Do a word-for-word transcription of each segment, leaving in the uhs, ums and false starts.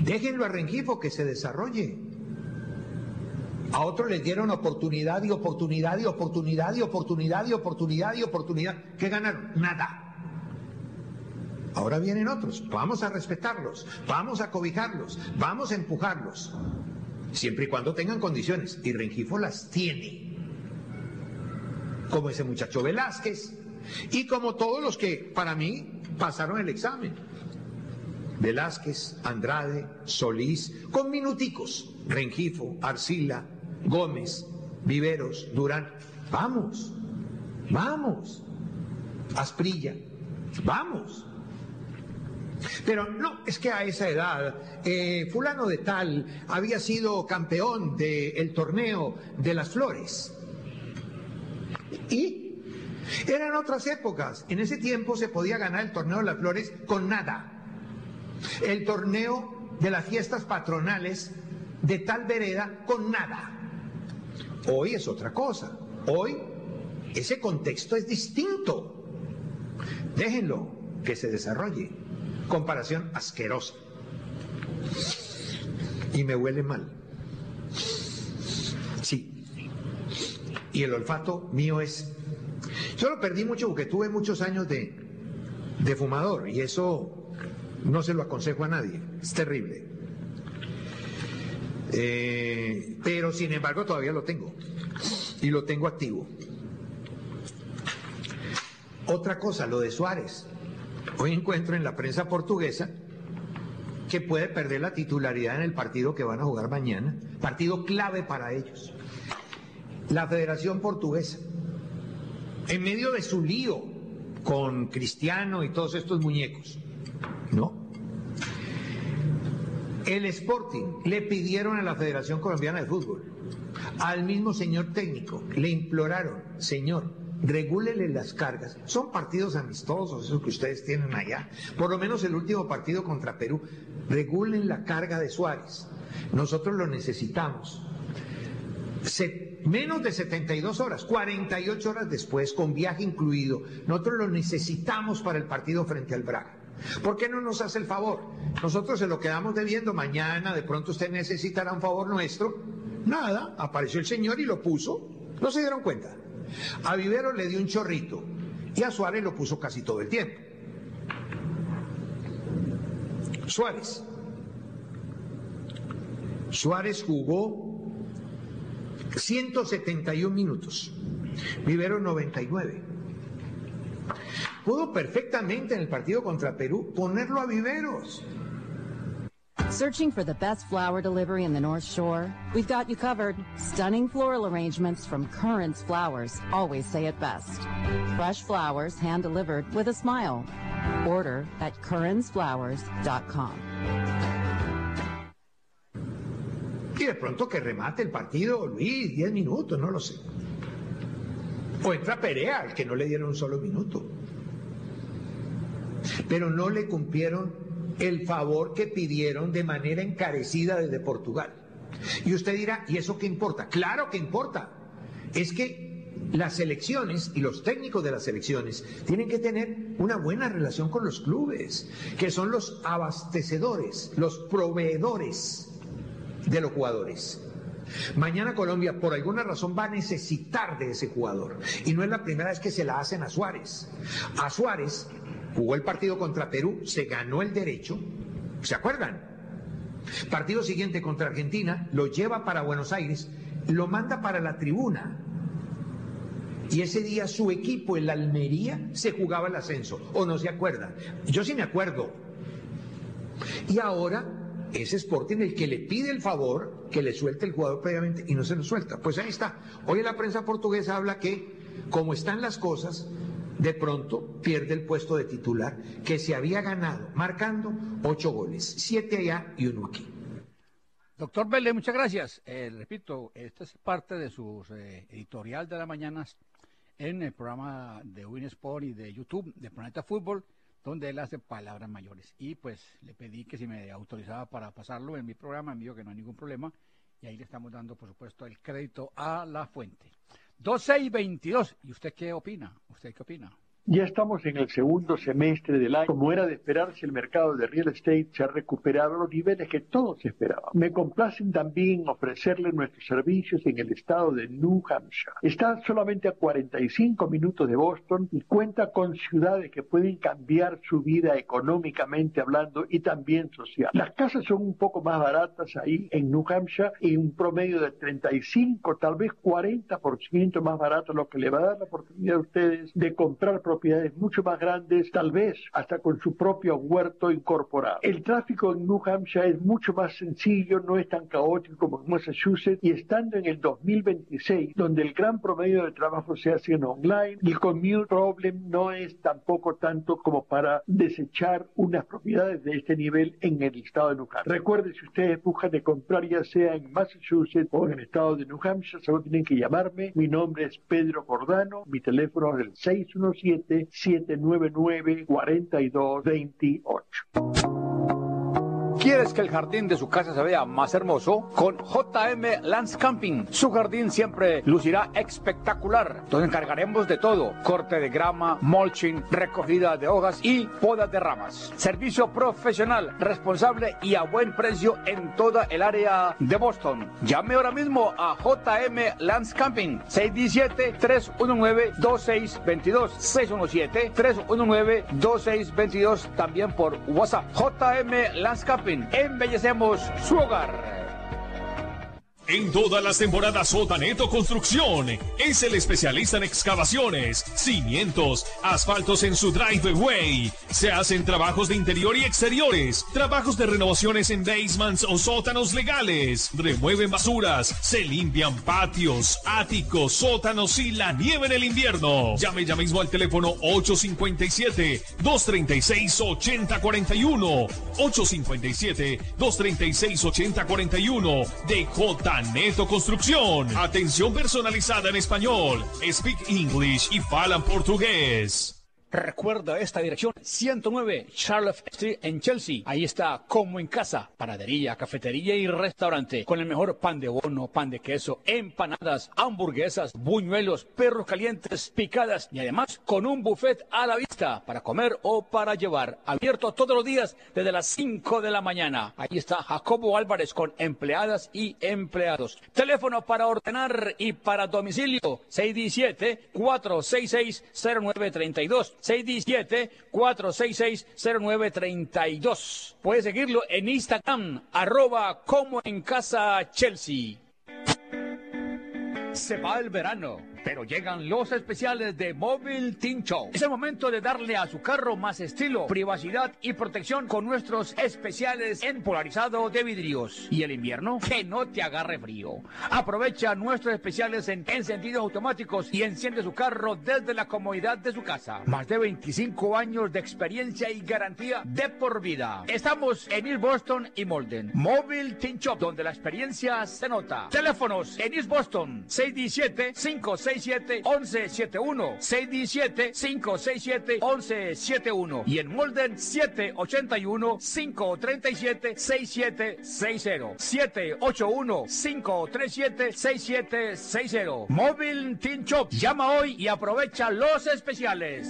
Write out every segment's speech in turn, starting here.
Déjenlo a Rengifo que se desarrolle. A otros les dieron oportunidad y oportunidad y oportunidad y oportunidad y oportunidad y oportunidad. ¿Qué ganaron? Nada. Ahora vienen otros. Vamos a respetarlos, vamos a cobijarlos, vamos a empujarlos. Siempre y cuando tengan condiciones. Y Rengifo las tiene. Como ese muchacho Velázquez. Y como todos los que, para mí, pasaron el examen. Velázquez, Andrade, Solís, con minuticos. Rengifo, Arcila, Gómez, Viveros, Durán. Vamos, vamos. Asprilla, vamos. Pero no, es que a esa edad, eh, fulano de tal había sido campeón del torneo de las flores. Y eran otras épocas. En ese tiempo se podía ganar el torneo de las flores con nada. El torneo de las fiestas patronales de tal vereda con nada. Hoy es otra cosa. Hoy ese contexto es distinto. Déjenlo que se desarrolle. Comparación asquerosa. Y me huele mal. Sí. Y el olfato mío es... Yo lo perdí mucho porque tuve muchos años de, de fumador y eso no se lo aconsejo a nadie. Es terrible. Eh, pero sin embargo todavía lo tengo. Y lo tengo activo. Otra cosa, lo de Suárez. Hoy encuentro en la prensa portuguesa que puede perder la titularidad en el partido que van a jugar mañana, partido clave para ellos. La Federación Portuguesa, en medio de su lío con Cristiano y todos estos muñecos, ¿no? El Sporting le pidieron a la Federación Colombiana de Fútbol, al mismo señor técnico, le imploraron, señor, regúlele las cargas. Son partidos amistosos, esos que ustedes tienen allá. Por lo menos el último partido contra Perú. Regulen la carga de Suárez. Nosotros lo necesitamos. Se, menos de setenta y dos horas, cuarenta y ocho horas después, con viaje incluido, nosotros lo necesitamos para el partido frente al Braga. ¿Por qué no nos hace el favor? Nosotros se lo quedamos debiendo. Mañana de pronto usted necesitará un favor nuestro. Nada, apareció el señor y lo puso. ¿No se dieron cuenta? A Vivero le dio un chorrito y a Suárez lo puso casi todo el tiempo. Suárez. Suárez jugó ciento setenta y un minutos. Vivero noventa y nueve. Pudo perfectamente en el partido contra Perú ponerlo a Viveros. Searching for the best flower delivery in the North Shore? We've got you covered. Stunning floral arrangements from Currents Flowers always say it best. Fresh flowers hand-delivered with a smile. Order at currents flowers dot com. Y de pronto que remate el partido, Luis, diez minutos, no lo sé. O entra Perea, al que no le dieron un solo minuto. Pero no le cumplieron el favor que pidieron de manera encarecida desde Portugal. Y usted dirá, ¿y eso qué importa? Claro que importa. Es que las selecciones y los técnicos de las selecciones tienen que tener una buena relación con los clubes, que son los abastecedores, los proveedores de los jugadores. Mañana Colombia por alguna razón va a necesitar de ese jugador. Y no es la primera vez que se la hacen a Suárez. A Suárez jugó el partido contra Perú, se ganó el derecho, ¿se acuerdan? Partido siguiente contra Argentina, lo lleva para Buenos Aires, lo manda para la tribuna. Y ese día su equipo, el Almería, se jugaba el ascenso, ¿o no se acuerdan? Yo sí me acuerdo. Y ahora es Sporting el que le pide el favor que le suelte el jugador previamente y no se lo suelta. Pues ahí está. Hoy en la prensa portuguesa habla que, como están las cosas, de pronto pierde el puesto de titular que se había ganado marcando ocho goles, siete allá y uno aquí. Doctor Vélez, muchas gracias. Eh, repito, esta es parte de su eh, editorial de la mañana en el programa de Win Sport y de YouTube de Planeta Fútbol, donde él hace palabras mayores. Y pues le pedí que si me autorizaba para pasarlo en mi programa, me dijo que no hay ningún problema. Y ahí le estamos dando, por supuesto, el crédito a la fuente. doce y veintidós. ¿Y usted qué opina? ¿Usted qué opina? Ya estamos en el segundo semestre del año. Como era de esperarse, el mercado de real estate se ha recuperado a los niveles que todos esperaban. Me complacen también ofrecerle nuestros servicios en el estado de New Hampshire. Está solamente a cuarenta y cinco minutos de Boston y cuenta con ciudades que pueden cambiar su vida económicamente hablando y también social. Las casas son un poco más baratas ahí en New Hampshire, en un promedio de treinta y cinco, tal vez cuarenta por ciento más barato, lo que le va a dar la oportunidad a ustedes de comprar propiedades mucho más grandes, tal vez hasta con su propio huerto incorporado. El tráfico en New Hampshire es mucho más sencillo, no es tan caótico como en Massachusetts, y estando en el dos mil veintiséis, donde el gran promedio de trabajo se hace en online, el commute problem no es tampoco tanto como para desechar unas propiedades de este nivel en el estado de New Hampshire. Recuerden, si ustedes buscan de comprar ya sea en Massachusetts o en el estado de New Hampshire, solo tienen que llamarme. Mi nombre es Pedro Cordano, mi teléfono es el seis uno siete, siete nueve nueve, cuatro dos dos ocho. ¿Quieres que el jardín de su casa se vea más hermoso? Con J M Landscaping, su jardín siempre lucirá espectacular. Nos encargaremos de todo: corte de grama, mulching, recogida de hojas y podas de ramas. Servicio profesional, responsable y a buen precio en toda el área de Boston. Llame ahora mismo a J M Landscaping, seis uno siete, tres uno nueve, dos seis dos dos, seis uno siete, tres uno nueve, dos seis dos dos, también por WhatsApp. J M Landscaping, embellecemos su hogar. En todas las temporadas, Sotaneto Construcción es el especialista en excavaciones, cimientos, asfaltos en su driveway. Se hacen trabajos de interior y exteriores, trabajos de renovaciones en basements o sótanos legales. Remueven basuras, se limpian patios, áticos, sótanos y la nieve en el invierno. Llame ya mismo al teléfono ocho cinco siete, dos tres seis, ocho cero cuatro uno, ocho cinco siete, dos tres seis, ocho cero cuatro uno de J. Neto Construcción. Atención personalizada en español. Speak English y falan portugués. Recuerda esta dirección: ciento nueve Charlotte Street en Chelsea. Ahí está Como en Casa, panadería, cafetería y restaurante, con el mejor pan de bono, pan de queso, empanadas, hamburguesas, buñuelos, perros calientes, picadas y además con un buffet a la vista para comer o para llevar. Abierto todos los días desde las cinco de la mañana. Ahí está Jacobo Álvarez con empleadas y empleados. Teléfono para ordenar y para domicilio: seis uno siete, cuatro seis seis, cero nueve tres dos. seis uno siete, cuatro seis seis, cero nueve tres dos. Puede seguirlo en Instagram, arroba Como en Casa Chelsea. Se va el verano, pero llegan los especiales de Mobile Team Show. Es el momento de darle a su carro más estilo, privacidad y protección con nuestros especiales en polarizado de vidrios. Y el invierno, que no te agarre frío. Aprovecha nuestros especiales en encendidos automáticos y enciende su carro desde la comodidad de su casa. Más de veinticinco años de experiencia y garantía de por vida. Estamos en East Boston y Malden. Mobile Team Shop, donde la experiencia se nota. Teléfonos en East Boston: seis uno siete, cinco seis siete, once setenta y uno, seis uno siete, cinco seis siete, once setenta y uno, y en Molden siete ocho uno, cinco tres siete, seis siete seis cero, siete ocho uno, cinco tres siete, seis siete seis cero. Mobile Team Shop. Llama hoy y aprovecha los especiales.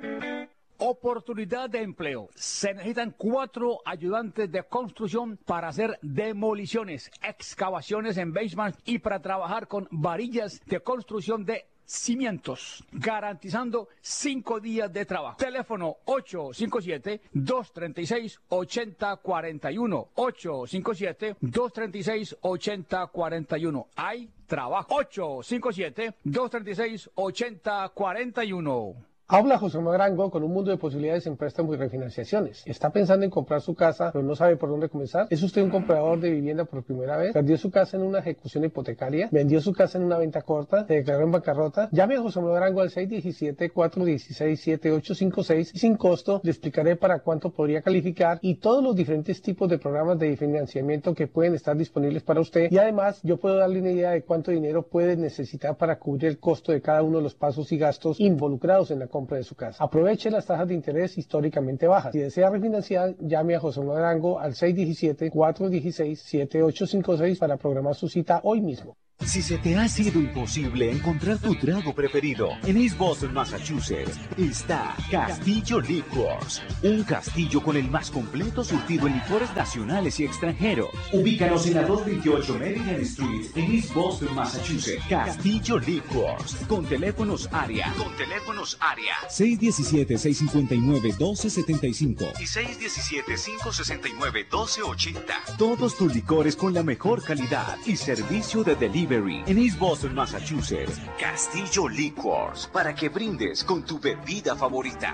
Oportunidad de empleo. Se necesitan cuatro ayudantes de construcción para hacer demoliciones, excavaciones en basement y para trabajar con varillas de construcción de cimientos, garantizando cinco días de trabajo. Teléfono ocho cinco siete, dos tres seis, ocho cero cuatro uno, ocho cinco siete, dos tres seis, ocho cero cuatro uno. Hay trabajo. ocho cinco siete, dos tres seis, ocho cero cuatro uno. Habla José Manuel Arango con un mundo de posibilidades en préstamos y refinanciaciones. ¿Está pensando en comprar su casa, pero no sabe por dónde comenzar? ¿Es usted un comprador de vivienda por primera vez? ¿Perdió su casa en una ejecución hipotecaria? ¿Vendió su casa en una venta corta? ¿Se declaró en bancarrota? Llame a José Manuel Arango al seis uno siete, cuatro uno seis, siete ocho cinco seis y sin costo le explicaré para cuánto podría calificar y todos los diferentes tipos de programas de financiamiento que pueden estar disponibles para usted. Y además, yo puedo darle una idea de cuánto dinero puede necesitar para cubrir el costo de cada uno de los pasos y gastos involucrados en la compra de su casa. Aproveche las tasas de interés históricamente bajas. Si desea refinanciar, llame a José Manuel Arango al seis uno siete, cuatro uno seis, siete ocho cinco seis para programar su cita hoy mismo. Si se te ha sido imposible encontrar tu trago preferido, en East Boston, Massachusetts, está Castillo Liquors, un castillo con el más completo surtido en licores nacionales y extranjeros. Ubícanos en la doscientos veintiocho Meridian Street, en East Boston, Massachusetts. Castillo Liquors, con teléfonos área, con teléfonos área seis uno siete, seis cinco nueve, uno dos siete cinco y seis uno siete, cinco seis nueve, uno dos ocho cero. Todos tus licores con la mejor calidad y servicio de delivery en East Boston, Massachusetts. Castillo Liquors, para que brindes con tu bebida favorita.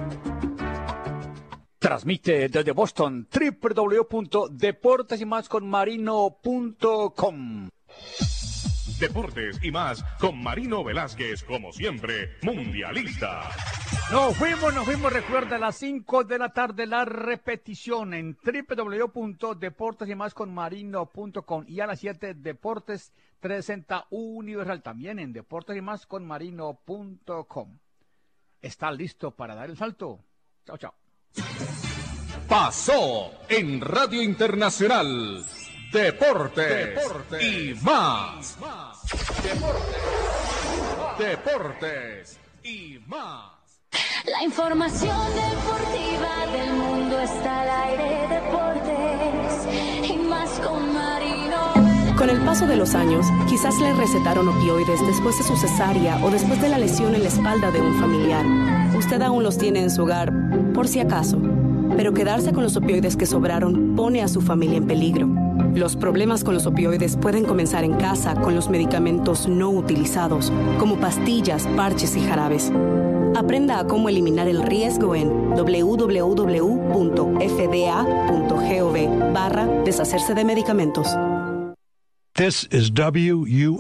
Transmite desde Boston doble u doble u doble u punto deportes y más con marino punto com. Deportes y más con Marino Velázquez, como siempre, mundialista. Nos fuimos, nos fuimos, recuerda, a las cinco de la tarde la repetición en doble u doble u doble u punto deportes y más con marino punto com y a las siete Deportes trescientos sesenta Universal, también en deportes y más con marino punto com. ¿Está listo para dar el salto? Chao, chao. Pasó en Radio Internacional. Deportes, Deportes y más. Deportes, Deportes y más. La información deportiva del mundo está al aire. Deportes y más con Marino. Con el paso de los años, quizás le recetaron opioides después de su cesárea o después de la lesión en la espalda de un familiar. Usted aún los tiene en su hogar, por si acaso. Pero quedarse con los opioides que sobraron pone a su familia en peligro. Los problemas con los opioides pueden comenzar en casa con los medicamentos no utilizados, como pastillas, parches y jarabes. Aprenda a cómo eliminar el riesgo en doble u doble u doble u punto f d a punto gov barra deshacerse de medicamentos. This is W U